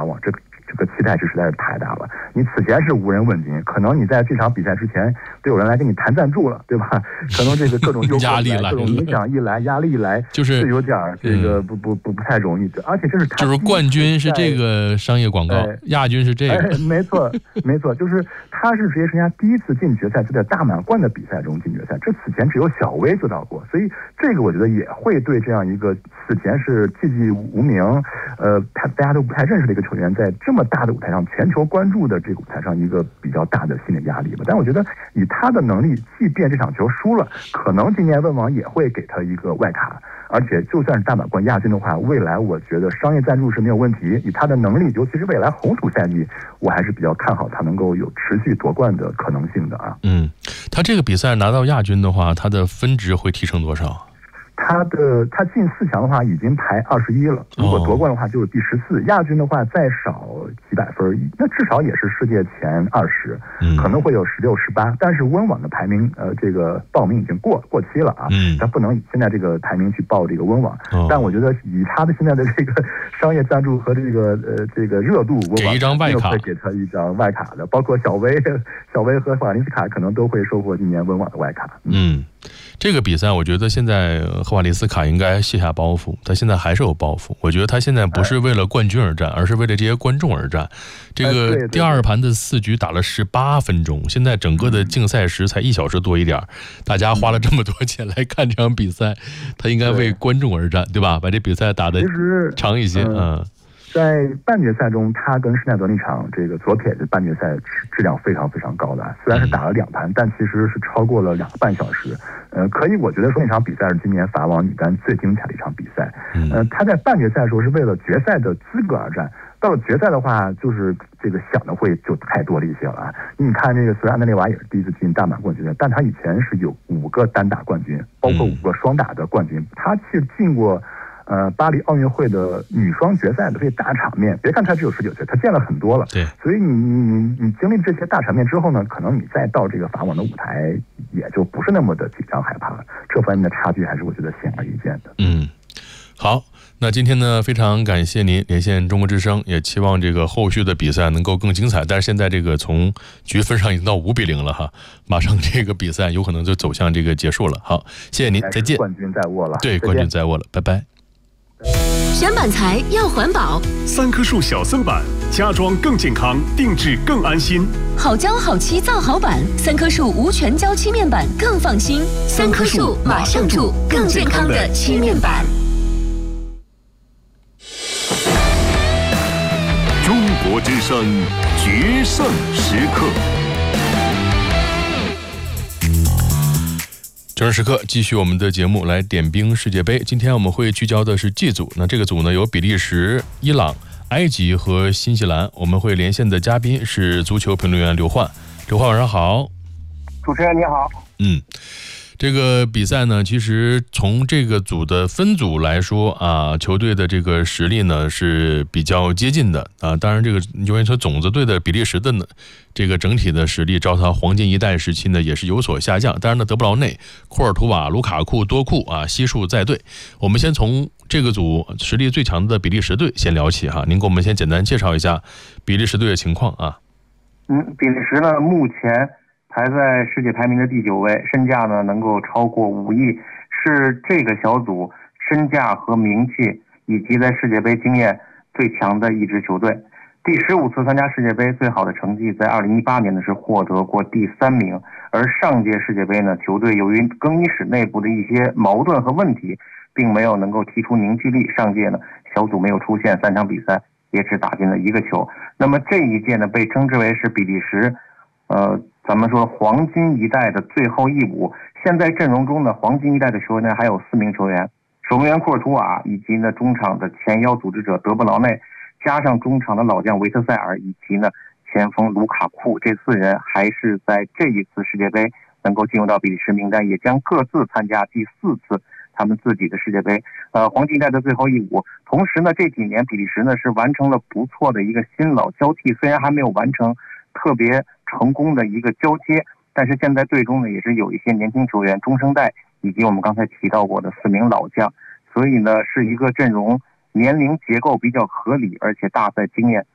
网，这个期待值实在是太大了。你此前是无人问津，可能你在这场比赛之前都有人来跟你谈赞助了，对吧？可能这个各种诱惑压力来， 各种影响一来，压力一来， 就是有点这个不太容易。而且这是就是冠军是这个商业广告，亚军是这个， 没错，就是他是职业生涯第一次进决赛，就在大满贯的比赛中进决赛，这此前只有小威做到过，所以这个我觉得也会对这样一个此前是寂寂无名，大家都不太认识的一个球员，在这么大的舞台上，全球关注的这个舞台上，一个比较大的心理压力吧。但我觉得以他的能力，即便这场球输了，可能今年温网也会给他一个外卡。而且就算是大满贯亚军的话，未来我觉得商业赞助是没有问题。以他的能力，尤其是未来红土赛季，我还是比较看好他能够有持续夺冠的可能性的啊。 他这个比赛拿到亚军的话，他的分值会提升多少？ 他进4强的话已经排21了，如果夺冠的话就是第14，亚军的话再少几百分，那至少也是世界前20，可能会有16、18。但是温网的排名，这个报名已经过期了啊，他不能以现在这个排名去报这个温网。但我觉得以他的现在的这个商业赞助和这个热度，温网给一张外卡， 会给他一张外卡的，包括小威和赫瓦林斯卡可能都会收获今年温网的外卡。 这个比赛我觉得现在赫瓦利斯卡应该卸下包袱，他现在还是有包袱。我觉得他现在不是为了冠军而战，而是为了这些观众而战。这个第二盘的4局打了18分钟，现在整个的竞赛时才1小时多一点，大家花了这么多钱来看这场比赛，他应该为观众而战，对吧？把这比赛打得长一些。 在半决赛中，他跟施耐德那场这个左撇子半决赛质量非常非常高的，虽然是打了2盘，但其实是超过了2个半小时。可以我觉得说那场比赛是今年法网女单最精彩的一场比赛。他在半决赛的时候是为了决赛的资格而战，到了决赛的话，就是这个想的会就太多了一些了啊。你看这个虽然安德烈娃也是第一次进大满贯决赛，但他以前是有5个单打冠军，包括5个双打的冠军，他是进过巴黎奥运会的女双决赛的这些大场面，别看他只有19岁，他见了很多了。 对， 所以你经历这些大场面之后呢，可能你再到这个法网的舞台，也就不是那么的紧张害怕了。这方面的差距还是我觉得显而易见的。 好，那今天呢，非常感谢您连线中国之声，也期望这个后续的比赛能够更精彩。但是现在这个从局分上已经到5-0了哈，马上这个比赛有可能就走向这个结束了。好，谢谢您，再见。 冠军在握了， 对，冠军在握了，拜拜。 选板材要环保 ，3棵树小色板，家装更健康，定制更安心。 好胶好漆造好板，3棵树无全胶漆面板更放心。3棵树马上住，更健康的漆面板。 中国之声决胜时刻。 决胜时刻，继续我们的节目，来点兵世界杯。今天我们会聚焦的是 G 组，那这个组呢有比利时、伊朗、埃及和新西兰。我们会连线的嘉宾是足球评论员刘焕。刘焕晚上好。 主持人你好。 这个比赛呢，其实从这个组的分组来说啊，球队的这个实力呢是比较接近的啊。当然，这个因为说种子队的比利时的呢，这个整体的实力，照他黄金一代时期呢也是有所下降。当然呢，德布劳内、库尔图瓦、卢卡库、多库啊悉数在队。我们先从这个组实力最强的比利时队先聊起哈。您给我们先简单介绍一下比利时队的情况啊。 比利时呢目前排在世界排名的第9位，身价呢能够超过5亿，是这个小组身价和名气以及在世界杯经验最强的一支球队。第15次参加世界杯最好的成绩在2018年呢是获得过第3名，而上届世界杯呢球队由于更衣室内部的一些矛盾和问题，并没有能够提出凝聚力，上届呢小组没有出现3场比赛，也只打进了1个球。那么这一届呢被称之为是比利时咱们说黄金一代的最后一舞。现在阵容中呢黄金一代的球员还有4名球员，守门员库尔图瓦，以及呢中场的前腰组织者德布劳内，加上中场的老将维特塞尔，以及呢前锋卢卡库，这4人还是在这一次世界杯能够进入到比利时名单，也将各自参加第4次他们自己的世界杯黄金一代的最后一舞。同时呢这几年比利时呢是完成了不错的一个新老交替，虽然还没有完成特别成功的一个交接，但是现在队中呢也是有一些年轻球员、中生代，以及我们刚才提到过的4名老将，所以呢是一个阵容年龄结构比较合理，而且大赛经验